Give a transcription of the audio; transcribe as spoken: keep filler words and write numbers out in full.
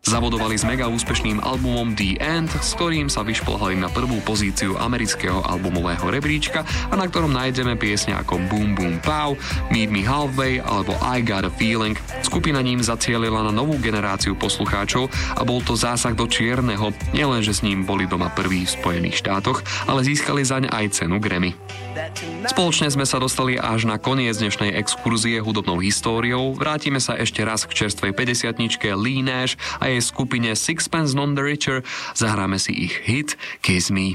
Zabodovali s mega úspešným albumom The End, s ktorým sa vyšplhali na prvú pozíciu amerického albumového rebríčka a na ktorom nájdeme piesne ako Boom Boom Pow, Meet Me Halfway alebo I Got a Feeling. Skupina ním zacielila na novú generáciu poslucháčov a bol to zásah do čierneho, nielenže s ním boli doma prví v Spojených štátoch, ale získali zaň aj cenu Grammy. Spoločne sme sa dostali až na koniec dnešnej exkurzie hudobnou históriou. Vrátime sa ešte raz k čerstvej päťdesiatničke Lee Nash a jej skupine Sixpence None the Richer. Zahráme si ich hit Kiss Me.